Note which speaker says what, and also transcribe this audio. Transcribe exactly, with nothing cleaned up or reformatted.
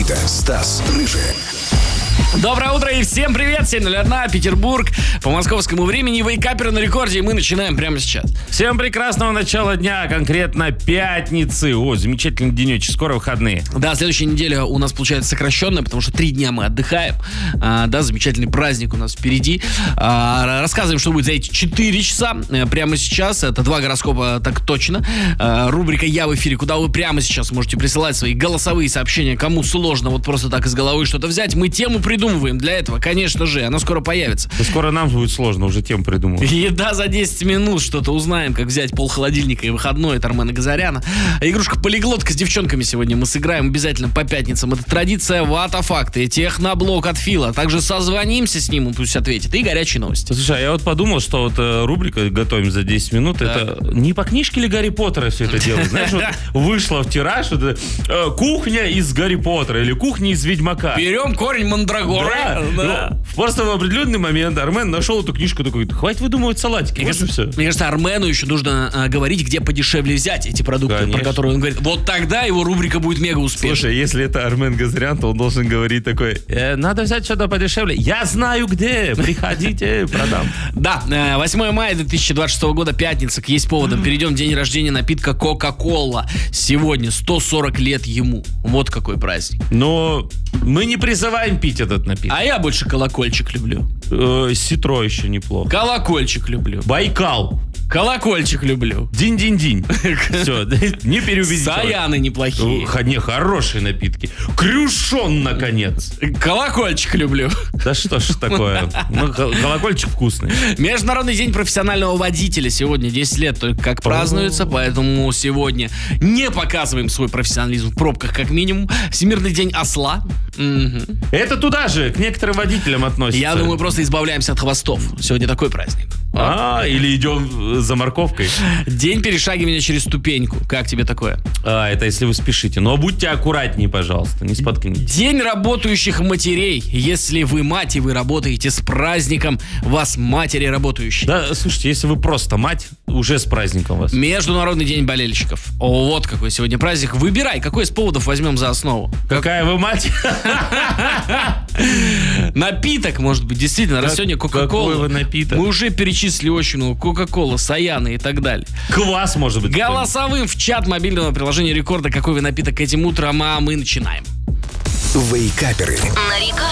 Speaker 1: Никита, Стас, Рыжий.
Speaker 2: Доброе утро и всем привет! семь ноль один, Петербург. По московскому времени вейкаперы на рекорде, и мы начинаем прямо сейчас.
Speaker 3: Всем прекрасного начала дня, конкретно пятницы. О, замечательный денечек, скоро выходные.
Speaker 2: Да, следующая неделя у нас получается сокращенная, потому что три дня мы отдыхаем. А, да, замечательный праздник у нас впереди. А, рассказываем, что будет за эти четыре часа. А, прямо сейчас, это два гороскопа, так точно. А, рубрика «Я в эфире», куда вы прямо сейчас можете присылать свои голосовые сообщения. Кому сложно вот просто так из головы что-то взять, мы тему придумываем для этого, конечно же. Она скоро появится.
Speaker 3: Да скоро нам будет сложно, уже тем придумал.
Speaker 2: Еда за десять минут, что-то узнаем, как взять пол холодильника и выходной от Армена Газаряна. Игрушка «Полиглотка» с девчонками сегодня мы сыграем обязательно по пятницам. Это традиция «Вата-факты», техноблог от Фила. Также созвонимся с ним, он пусть ответит. И горячие новости.
Speaker 3: Слушай, а я вот подумал, что вот э, рубрика «Готовим за десять минут»,
Speaker 2: так.
Speaker 3: это не по книжке ли Гарри Поттера все это делает? Знаешь, вот вышла в тираж вот, э, кухня из Гарри Поттера или кухня из Ведьмака.
Speaker 2: Берем корень мандрагоры.
Speaker 3: Да,
Speaker 2: Да.
Speaker 3: Ну, просто в определенный момент Армен нашел эту книжку, такой: хватит выдумывать салатики.
Speaker 2: Мне кажется,
Speaker 3: все.
Speaker 2: мне кажется, Армену еще нужно а, говорить, где подешевле взять эти продукты,
Speaker 3: Конечно.
Speaker 2: про которые он говорит. Вот тогда его рубрика будет мега успешной.
Speaker 3: Слушай, если это Армен Газарян, то он должен говорить такой: э, надо взять что-то подешевле. Я знаю где, приходите, продам.
Speaker 2: Да, восьмое мая две тысячи двадцать шестого года, пятница, есть поводом. Перейдем в день рождения напитка Кока-Кола. Сегодня сто сорок лет ему. Вот какой праздник.
Speaker 3: Но мы не призываем пить этот напиток.
Speaker 2: А я больше колокольчик люблю.
Speaker 3: Э, Ситро еще неплохо.
Speaker 2: Колокольчик люблю.
Speaker 3: Байкал.
Speaker 2: Колокольчик люблю.
Speaker 3: Динь-динь-динь. Все, не переубедить.
Speaker 2: Саяны неплохие.
Speaker 3: Х- Не, хорошие напитки. Крюшон, наконец.
Speaker 2: Колокольчик люблю.
Speaker 3: Да что ж такое? Ну, кол- колокольчик вкусный.
Speaker 2: Международный день профессионального водителя. Сегодня десять лет только как празднуется, поэтому сегодня не показываем свой профессионализм в пробках как минимум. Всемирный день осла. Мгм.
Speaker 3: Это туда же, к некоторым водителям относится.
Speaker 2: Я думаю, просто избавляемся от хвостов. Сегодня такой праздник.
Speaker 3: А, или идем за морковкой.
Speaker 2: День перешагивания через ступеньку. Как тебе такое?
Speaker 3: А, это если вы спешите. Но будьте аккуратнее, пожалуйста, не споткнитесь.
Speaker 2: День работающих матерей. Если вы мать и вы работаете, с праздником вас, матери работающие.
Speaker 3: Да, слушайте, если вы просто мать, уже с праздником вас.
Speaker 2: Международный день болельщиков. О, вот какой сегодня праздник. Выбирай, какой из поводов возьмем за основу.
Speaker 3: Какая вы мать?
Speaker 2: Напиток, может быть, действительно, раз
Speaker 3: Как-
Speaker 2: сегодня
Speaker 3: какой
Speaker 2: Кока-Кола.
Speaker 3: вы напиток?
Speaker 2: Мы уже перечислили очень много. Кока-Кола, Саяны и так далее.
Speaker 3: Квас, может быть.
Speaker 2: Голосовым в чат мобильного приложения Рекорда, какой вы напиток этим утром, а мы начинаем.
Speaker 1: Вейкаперы.
Speaker 4: На река